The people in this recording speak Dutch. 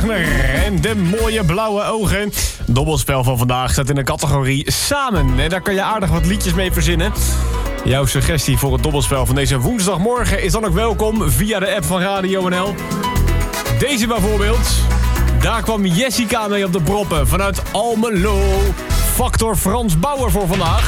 Wagner en de mooie blauwe ogen. Dobbelspel van vandaag staat in de categorie Samen. En daar kan je aardig wat liedjes mee verzinnen. Jouw suggestie voor het dobbelspel van deze woensdagmorgen is dan ook welkom via de app van Radio NL. Deze bijvoorbeeld. Daar kwam Jessica mee op de proppen vanuit Almelo. Factor Frans Bauer voor vandaag.